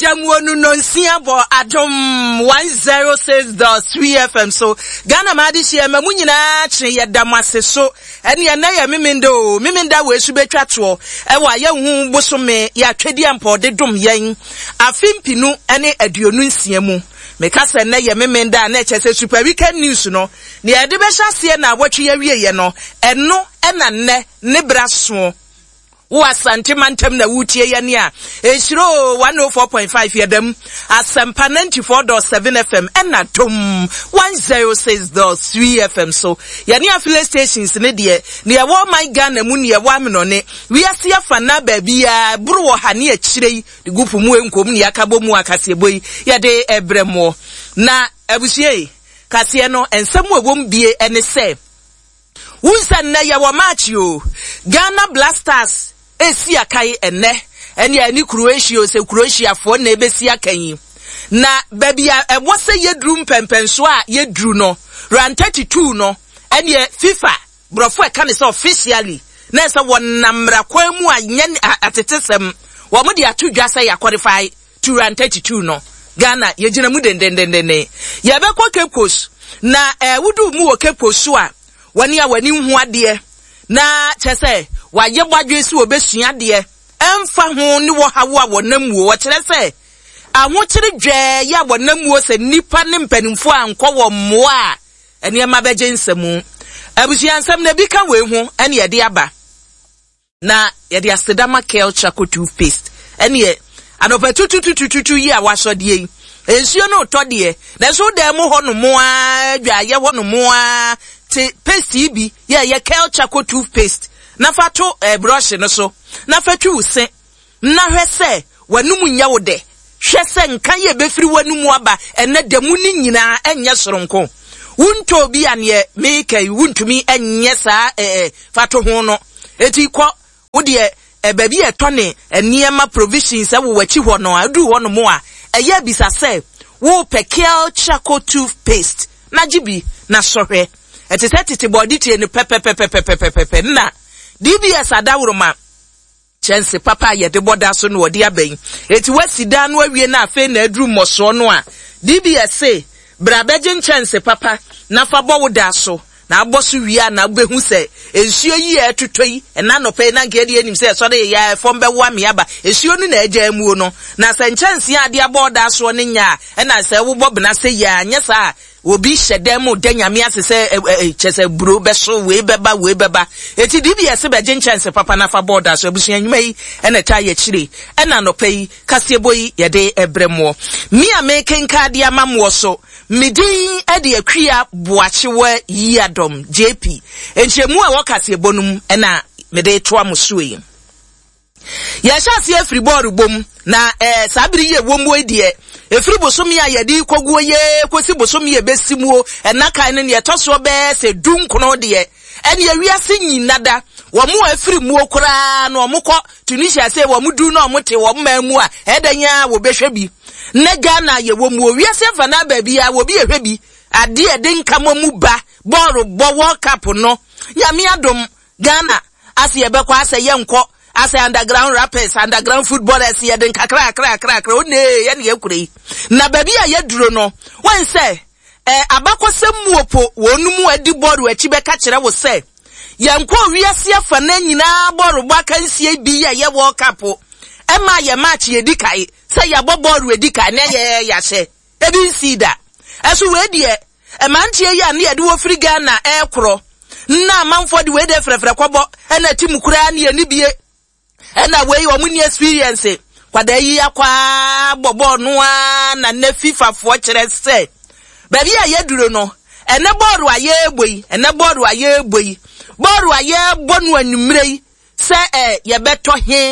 Adamuonu nonsiabo Adom 106.3 FM. So Ghana Madishi Mamunina Yadamase so and Yanaya Miminda we subetratwo ewa ya hu bosome ya twediampo de dom yen afimpinu ene aduonu nsiamu mekasa na ye memenda na chese super weekend news no ne ade be hyase na abotwe ya wieye no eno ena ne braso wo asante mantem na wutie ya ne a eshiro 104.5 yedam asempa 94.7 FM ena tom 106.3 FM so ya ne affiliate stations ne de ne wo my Ghana mu ne wo ameno ne wi ase afa na ba bia buru wo ha ne akirei de gupu mu enkom ne yakabo mu akaseboi ya de ebremo na abusie kase no ensem wom bie ene se unsan na ya wo match yo Ghana Blasters esi akai ene ani Croatia se Croatia fo na ebesi akai na babia ebose yedru mpempenso a yedru no round 32 no ene FIFA brofo e kan se officially na se wonamra kwamu anyen atetesem wo mo de atudwa se ya qualify to round 32 no Ghana yegina mu dendendendene ya be kwa Cape Coast na wudu mu wo Cape Coast a wani a wani hu ade na chese waye bwadwe si obesua de emfa ho ni wo hawo a wonamuo wo kire se ahokyere dwe ya wonamuo se nipa ne mpanimfo ankɔ wo mmo a ene ma beje nsemu abusia nsem na bi ka we hu ene ye de aba na ye de asedama Kel Chaco toothpaste ene ye anopetututututu yi a wasode yi ensuo no tode na so dem ho no mo a dwa ye ho no mo a te paste bi ye Kel Chaco toothpaste na fato brush no so na fatu use na hwese wanum nya wo de hwese nkan ye befiri wanum aba ene demu ni nyina enye soronko wunto bi ane make wuntumi enye sa fato ho no eti kɔ wo de baby etone eniema provisions e wo wachi ho no adu ho no mo a eye bisa se wo pe Kel Chaco toothpaste na jibi na sohwe etete body tie ne pepe na DBS adawroma chance papa ye de boda so no odi aben eti wasida no awie na afi na adru moso no a DBS say brabeje chance papa na fa bo woda so na aboso wi na behu se ensuo yi etotoi na no pe na ngede enim se so de ya fom be wa me aba ensuo no na agya amuo no na se chance ade aboda so ne nya na se wo bobna se ya nya sa obi hyedem de nyame asese chese bro be so we beba eti DBS be gin chance papa na fa border so abusuan nwuma yi na ta ye kire na no pay kaseboyi ye de ebremo mi amekenka de amamwo so midin ade akua boachewa yadom JP enchemu a wakasebonum na mede toa musuyi ya shasi efri boru bom na sabiri ye womu edie efri bosomi a yedi koguo ye kosi bosomi ye besimuo enaka ne ye toso be se dunkono de ene awiase nyinada wo mu efri muo kora na omukọ Tunisia se wo mudu na omote wo mamu a edanya wo behwe bi ne Ghana ye womu owiase fa na ba bia wo bi ehwe bi ade ede nkamo mu ba ball bo World Cup no nyame adom Ghana ase ye bekọ ase ye nkọ ase underground rappers underground footballers ye den kakra one ye ne yakure na baby a ye duro no wen say abakosem muopo wonumu adi boru achi be ka kire wo say yanko wiase afa na nyina boru gbaka nsie bi ye World Cup ema ye match ye dikai say ya boru edikai na ye ya hye ebi nsida eso we de emantie ya ne ye de wo free Ghana ekro na manfo de we de frefre kwabo na tim kura ne ye ni bie ena we wo muni experience kwada yi akwa bobo no na na FIFA fo kire se baby a yeduro no ene boru aye egboyi boru aye bonu anumrei se ye beto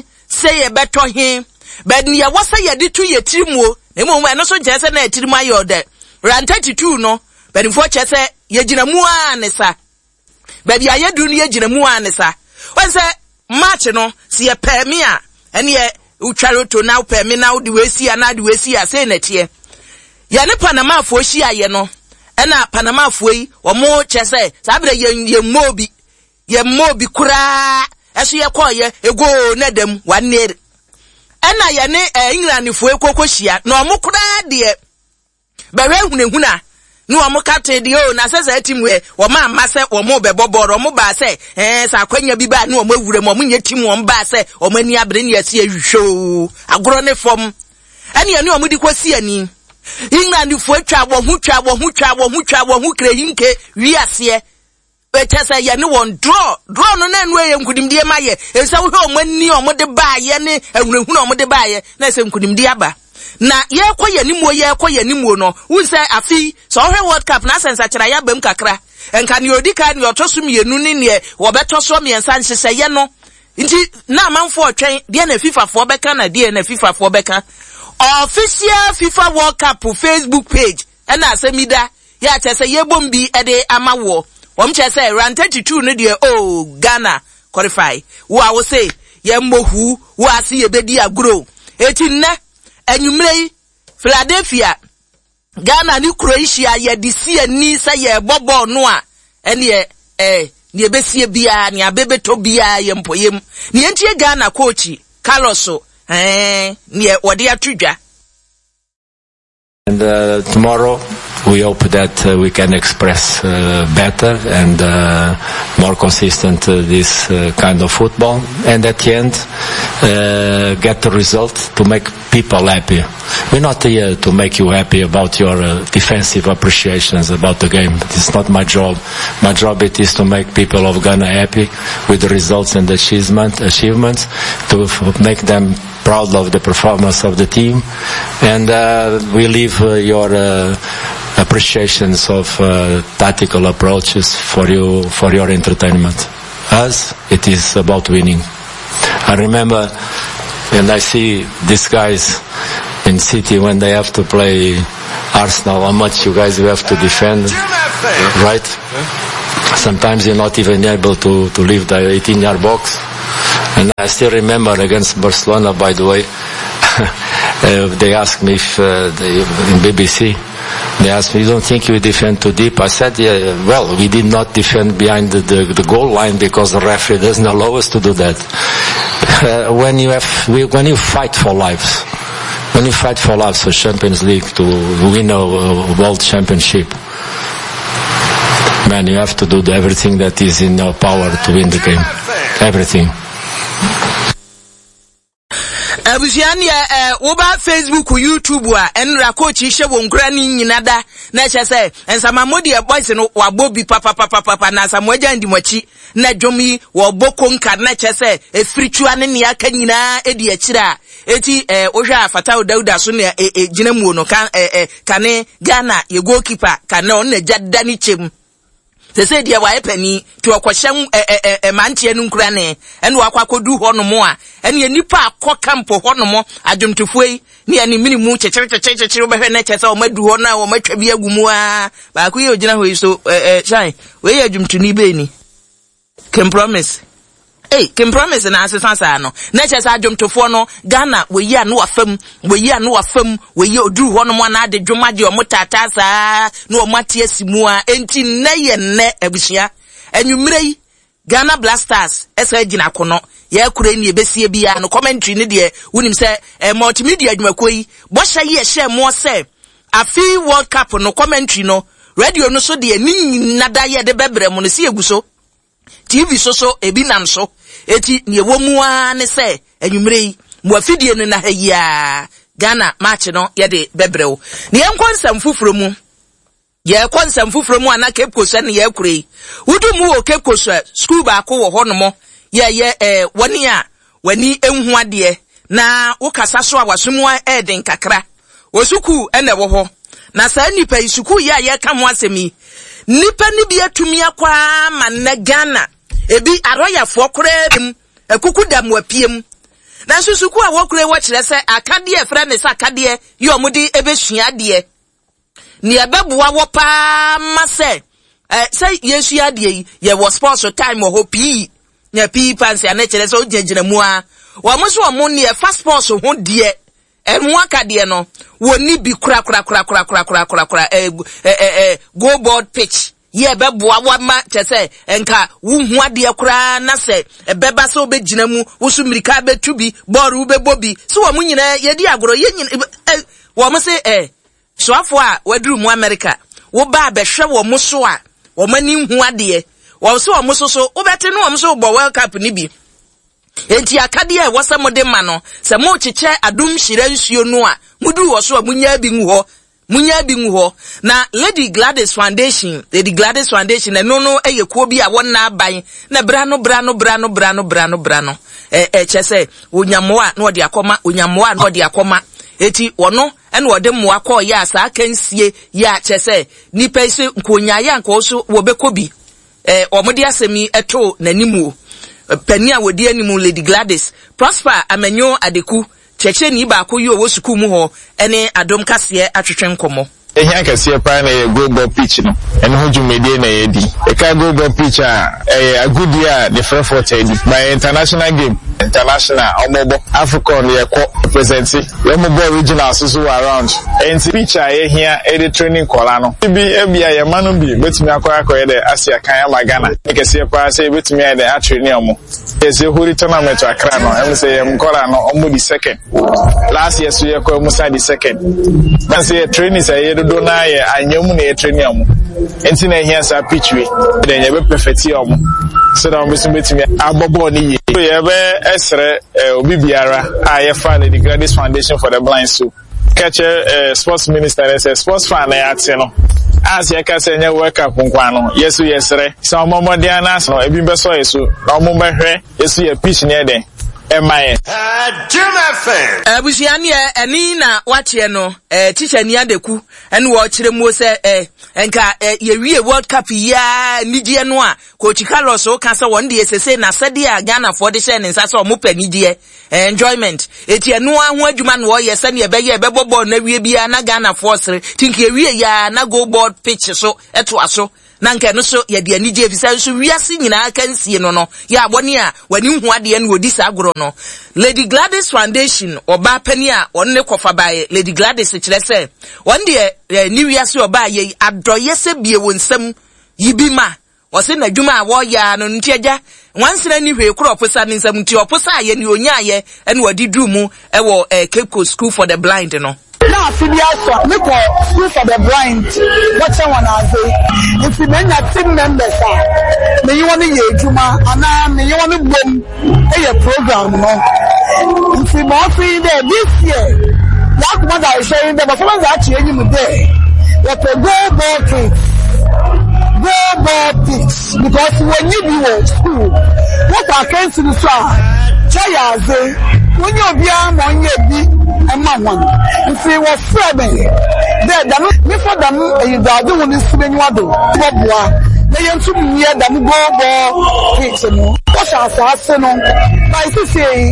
he but ni ya wasa ye ditu ye tirimuo emo eno so jese na tirimu ayo de ran 32 no but fo chese ye ginamu anesa baby aye duru ye ginamu anesa wonse match no si ye pemi a ene ye utwaroto na pemi na wo de wesi ana de wesi a se na tie ya ne Panama afo hyi aye no ena Panama afo yi omo chese sabre ye mobi kura eso ye koye ego na dem wanere ena ye ne England fo ekokohia na omukura de bewe hunehuna no omukate de o na sese team we wo ma amase wo mo beboboro wo mo ba se sa kwanya bi ba na wo mawure mo nye team wo ba se wo mani abre ne yesi ahwehwo agoro ne fom ene ye ne wo di kwasi ani England fo atwa wo hu kre hinke wiase betesa ye ne won draw no na enu ye nkudimdie maye esa wo ho mani o mo de ba ye ne ahunehuna o mo de ba ye na se nkudimdie aba na ye koye nimuo no unse afi so hwe World Cup na sensa kira ya bam kakra enka ne odika ne otoso mienu ne ne wo betoso miensa nhese ye no nti na amanfo otwen de na FIFA fo beka na de na FIFA fo beka official FIFA World Cup Facebook page and asemida ya chese ye bombi ede amawo wom chese ran 32 no de Ghana qualify wo a wo say ye mohu wo ase ye bedi agro eti nne enyumrei Philadelphia Ghana ni Croatia ye disi ani say ye bobo no a ene ne ebesie bia ne abebeto bia ye mpoyem ne entie Ghana coach Carlos ne wode atudwa. And tomorrow we hope that we can express better and more consistent this kind of football, and at the end get the result to make people happy. We're not here to make you happy about your defensive appreciations about the game. It's not my job. My job it is to make people of Ghana happy with the results and the achievements, to make them proud of the performance of the team, and we leave your appreciations of tactical approaches for your entertainment. Us, it is about winning. I remember when I see these guys in City when they have to play Arsenal, how much you guys have to defend, right? Sometimes you're not even able to leave the 18-yard box. And I still remember against Barcelona, by the way, they asked me if, in BBC, they asked me, you don't think you defend too deep? I said, yeah, well, we did not defend behind the goal line because the referee doesn't allow us to do that. When you fight for lives, for Champions League, to win a world championship, man, you have to do everything that is in your power to win the game. Everything. Abusiani oba Facebook YouTube a enra coach hye wonkura ni nyinada na chese ensamamodi e boys no wabobi papa na samoja ndimwachi na dwomi wo bokonka na chese efiritua ne aka nyina edi akira eti ohwa Fatau Dauda so ne ginamuo no kan kane Ghana ye goalkeeper kan on na jadda ni chem se dia wa epani to okwhyem mantie no nkura ne ene wakwakodu ho no mo a ene nipa akokampo ho no mo adwomtofuei ne ene minimu chechechechechechere behwe na chese o madu ho na o matwa bi agumu a ba ko ye ogina ho so shine we ye adwomtuni be ni can promise can promise na asesansa no na chese adwomtofo no Ghana we yi anu afam we yi odu ho no mo na ade dwomade o motata saa no o mate asimu a enti na ye ne abusia enwumrei Ghana Blasters esa gina kono ye kure ni ebesie bia no commentary ne de wonim se multimedia adwumakoi bo hye ye hye mo se afi World Cup no commentary no radio no so de ni nada ye de bebre mo no se eguso TV so ebi nam so eti ne womu a ne se enwumrei mo afidie no na hayia Ghana match no ye de bebreo ne yenkonsam fufuro mu ye konsam fufuro mu ana Cape Coast ne ye kure wudu mu o Cape Coast school ba ko wo hono mo ye woni a wani enhu ade na wo kasa so a wasomu eden kakra wosuku ene wo ho na sa nipa isuku ye ka mo asemi nipa ni bi atumi akwa manna Ghana ebi aroyafo korebim ekuku dam wapiem na susuku a wokure wo kire se akade e fra ne se akade ye omudi ebesua de ni ebeboa wo pa mase say yesu ade ye wo sports time ho pi nya pi panse ana kire se o gyagina mu a wo mo so mo ne fast sports ho de enhu akade no woni bi kura go board pitch ye beboa wa ma kyese enka wo hu ade kura na se ebeba se obegina mu wo so mirika betu bi boru bebobi so wo nyina ye di agoro ye nyina wo mo se so afo a waduru mu America wo ba behwe wo mo so a wo mani hu ade wo so wo mo so wo bete no wo mo so bo World Cup ni bi enti akade e wo se mo de ma no se mo chiche adum hire nsuo no a mudu wo so a munya bi ngu ho na Lady Gladys Foundation no eyekuo bi a wonna ban na brano chese onyamoa na odi akoma eti wono ene wode moa ko ya asa kansie ya chese nipa ise nkonya ya nko so wo bekobi omode asemi eto nanimu pani a wodi animu Lady Gladys Prosper Amenyo Adeku cheche ni ba ko yo wo suku mu ho ene adom kase atwetwe nkomo ehia kase pa na global pitch no ene ho dwumedie na yedi e ka global pitch a good year the free for tedi by international game international omobo African ye ko present omobo original so around enti pitch ehia e training kola no bi ebia ye manu bi betumi akoya de Asia kan magana kase pa say betumi ya de training omo ese hori tournament akra no em say em kola no omo the second last year so ye ko musa the second dan say training say do na ye anyam na ye training omo enti na ehia sa pitch we de ye be perfect omo so da omo betumi abobo ni ye so ye be esre obi biara a ye fa the Gladys Foundation for the Blind so catch sports minister and sports fan na ate no as ye ka say nya World Cup nkwa no yesu yesre so momodian as no ebi be so yesu na omo behwe yesu ye pitch ne den emaye abusiani eni na wache no teacher ni Adeku ene wo kire mu se enka ye wie World Cup ya nidie no a Coach Carlos o ka se won de sese na sede a Ghana for de share nsa se o mo panidie enjoyment eti enu aho adwuma no wo ye se ne ebe ye ebe bobo na wie bia na Ghana for sere think ye wie ya na go board pitch so eto aso na nke no so ye de anidie bisa so wiase nyina kansie no ya abone a wani hu ade no odi sa agoro no Lady Gladys Foundation oba pani a onne kofa bae Lady Gladys kire se won de ni wiase oba ye adoye se bie wonsam yibima wose na dwuma a wo ya no ntiaja wansena ni hwe kro oposa ni nsam nti oposa ye ni onya ye ene wadi drumu ewo Cape Coast School for the Blind no na affiliate me ko School for the Blind what one say if you menya team members me you want ye adwuma ana me you want bom e program no if you more free there this year like what I say the performance actually you there what a go pitch because when you be school what I can see the try when you be on ye Emma one. If he was friendly, then before them, you don't want to see anyone. They want to hear them go pitch. What I say no? By say,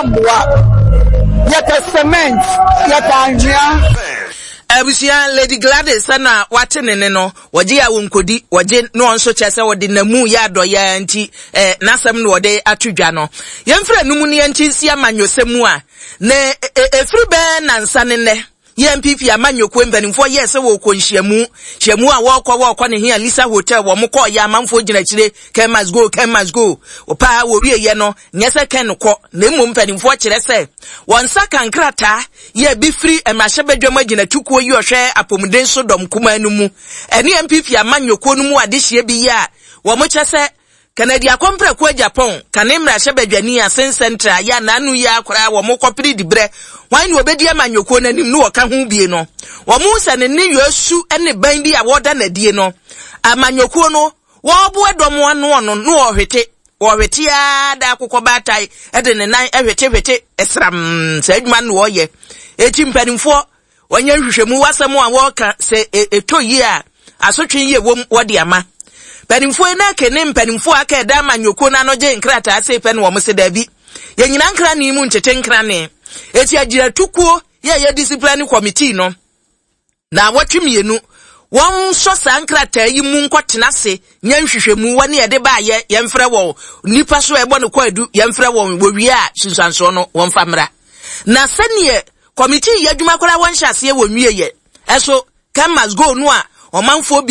yet a cement, yet a Abusia Lady Gladys na watene no waje ya wonkodi waje no onso chese wode namu ya doya nti nasem no wode atudwa no yemfra numu ne nti sia manyosemu a na efri be nansane ne YMPP amanyokwo mpanimfo yese wo konhyiamu a wokọ ne hia Lisa Hotel wo mokọ ya amanfo ginachire can must go opa wo wieye no nyese ken kọ na emu mpanimfo kire se wonsa kankrata ye bi free emahebedwam aginatukuo yi ohwe apomuden so dom kuma anumu ene YMPP amanyokwo numu adehye bi ya wo mo chese Canada kompre kwa Japan kanemra shebedwani ya sen central ya nanu ya akora wo mokopiri dibre wan ni obedi amanyoko nanim no woka ho bie no wo mu se ne yesu ene ban bi awoda na die no amanyoko no wo bo edom ano no ohwete ya da akokọ batai ede ne nan ehwete esram se adwuma no wo ye eti mpanimfo wanya hwehwemu wasem a wo ka se etoyi a asotwe ye wo de ama Panimfo na kene mpanimfo aka da manyoko na no je nkrata ase pe no wo se dabi ye nyina nkra ni mu ntete nkra ne eti agira tukuo ye discipline committee no na watwemienu won so sankrata yi mu nkotena se nya nhwehwemu wone ye de ba ye mfrɛ wo nipa so ebo ne kwadu ye mfrɛ wo wi a sunsanso no won famra na sane committee ye adwuma kora won hyase ye wo nwie ye eso can must go no a omanfo bi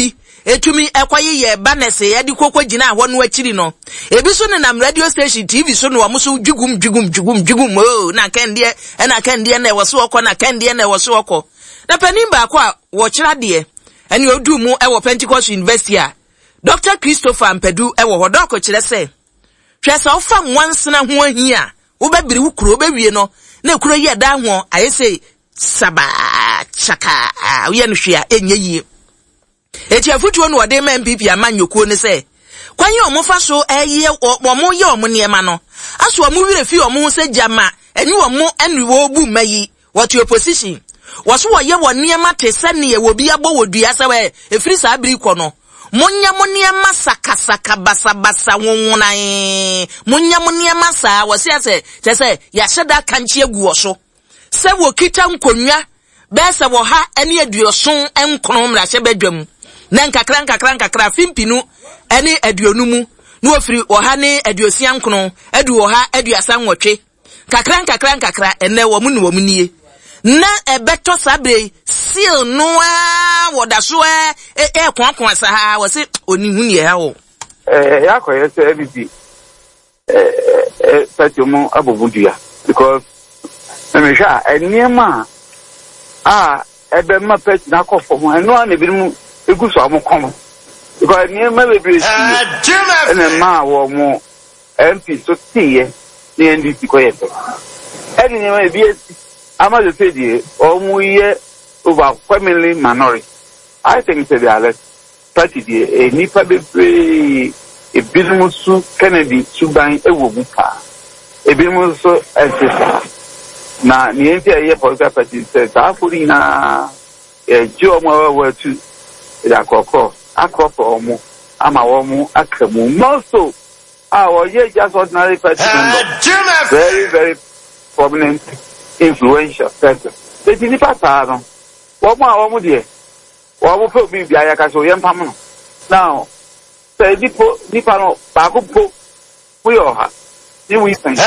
etumi ekwaye ye banese ye di kokko gina ho no akiri no ebi so ne nam radio station TV so no amuso dwugum o na kende na ewoso okọ na kende na ewoso okọ na panin ba akọ a wo kira de ene odu mu ewo Pentecost University a Dr. Christopher Ampedu ewo ho doko kire se hwese ofa nwansena ho ahia wo babiri wo kuro bewie no na kuro ye da ho ayese saba chaka uye no hwea enye yi eti afutuo no wode MPP amanyoko ne se kwanye omofa so eye omo ye omo niema no aso omo wire fi omo se jama enyi omo enwo bu mayi what opposition waso wo ye wo niema te se ne ye wo bi abo wodua se we efiri sa abiri ko no munya niema sakasaka basabasa wonwunan munya niema sa wose ase te se ya hyeda kanchi egu oso se wo kita nkonwa be se wo ha ene aduoson enkron mra hye badwam na nkakra fimpinu ene aduonumu na ofiri wo ha ne aduosia nkron adu wo ha aduasa nwotwe nkakra ene wo mu ne wo mu nie na ebeto sabre seal no a wodaso kwankwan sa ha wo se oni hu ne ha wo yakoye se abc patiomo abobudua because emesha eniema ebe ma pet na kofo mo eno an ebimu eguso amokom because eniema bebre si ene ma wo mo MP so tiye ni NDC koyeto eniema ebiesi ama the say omu ye over family minority I think say they are less party the nipa bebre ebimu su Kennedy suban ewo bupa ebimu so exercise na ni enti aye political party say afuri na je omo wa tu da kokko akoko omo ama wo mu akamu also our ye just ordinary party member very very prominent influential person they didn't pass on wo mu de wo mu pe bi bia ya ka so ye mpam no now say nipa no ba ko po we oha ni we think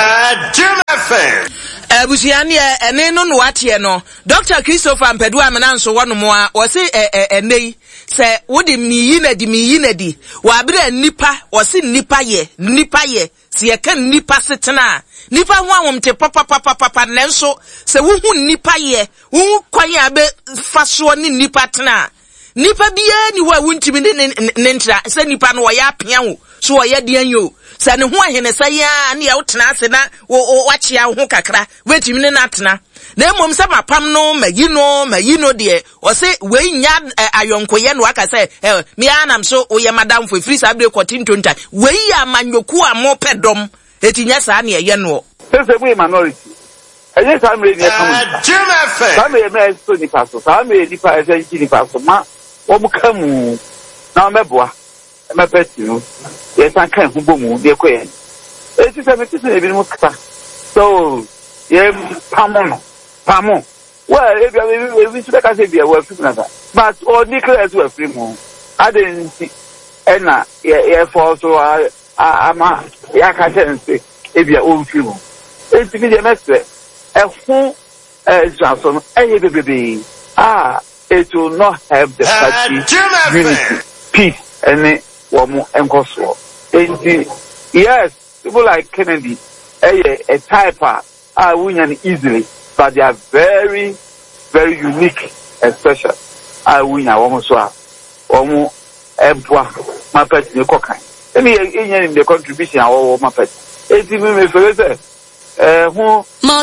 Busiani ene no watie no Dr. Christopher Ampedu amena nso wono mo a wo se enei se wodi miyi na di wa bere nipa wo se nipa ye se ye kan nipa setena nipa ho awomte papa nenso se wo hu nipa ye wo kwan abe faso ni nipa tena nipa bia ni wa wuntimi ne ntra se nipa no wo ya apia wo so wo ya dian yo se ne ho ahene sa ya ne ya wotena ase na wo chia ho kakra wetimi ne natena na emom se mapam no mayino de o se we nya ayonkoye no aka se me anam so wo ye madam for free sabre kotintonta we ya manyoku amopedom etinya sa na ye no se we minority eye sa me ne kam sa me me so ni paso sa me di pa ese ni paso ma wo mu kamu na meboa me peti no ye san kan hu bomu de ko ye eti se me ti se bi mu kata so ye pamo well if we should say be well free na but or declare to a free mo I didn't see ena ye for so ama ya ka say e be o free mo eti me dey mestre ehun so no bebe it will not help the party unity peace and womu enkoso enti yes people like Kennedy a typer winning easily but they are very very unique and special win womu so womu ebwa my party ne kokan any in the contribution our my party enti me feel say who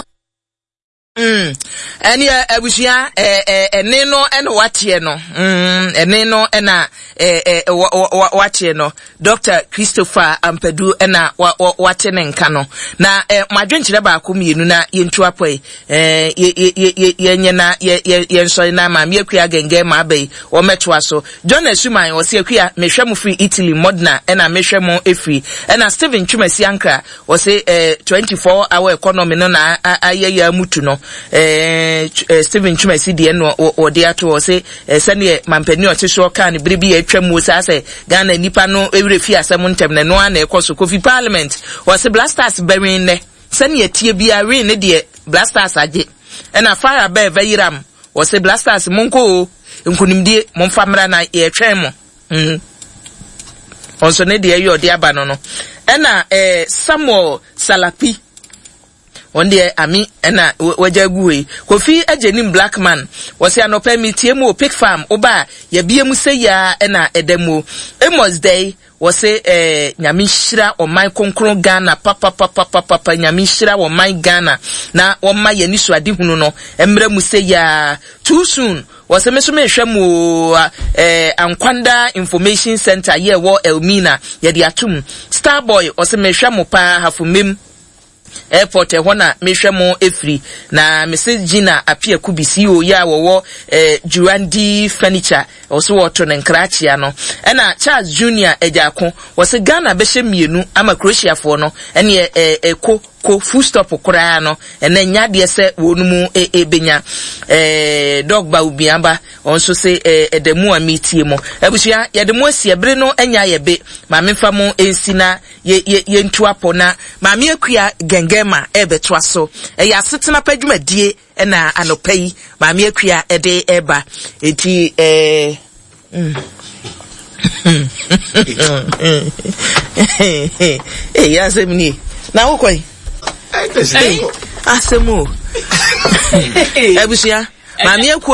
eni abusia ene no ene watie no ene no ena watie no Dr. Christopher Ampedu ena wate ne nka no na madwenkyere ba ko mienu na yentu apai yenye na yenso na ma miekua genge ma bai wo metwa so John Asuman wo se akua mehwɛ mu free Italy Modena ena mehwɛ mu efri ena Steven Chumasi Ankra wo se 24 hour economy no na ayaya mutu no Steven Chumasi de no ode ato wo se sene mampani o teso ka ne biribi atwam wo sa se Ghana nipa no ewre fi asem ntem ne no ana ekoso Kofi Parliament wo se Blasters berin ne sene atie bia we ne de Blasters age ena fire be veyiram wo se Blasters monko nkunimdie momfamra na ye twem mo also ne de ayo de aba no ena Samuel Salapi on de ami ena wajaguwe Kofi Ajenim Blackman wose anopa mitie mu Pick Farm oba ya biemu se ya ena edemu Amos Day wose nyamishira o mai konkron Ghana papa nyamishira o mai Ghana na o mai yani so ade hunu no emre mu se ya too soon wose me so me hwe mu Ankwanda Information Center ye wo Elmina ye de atum Starboy wose me hwe mu pa hafumem airport ehona mehwe mo efri na message Gina apia kubisi o ya wo Jurandi Furniture also wato na nkrachia no ena Charles Junior Ejako wose Ghana behye mienu ama Croatia fo no ene ko full stop koraa no ene nya de se wonumu ebenya dog ba ubiamba onso se edemu amitie mo abusia yedemu asiebere no enya yebe ma memfa mo ensina ye ntu apona ma me akua gengema ebetwa so ya setena padwumadie ena anopai ma me akua ede eba eti yasemni na ukoi asemu abusia ma me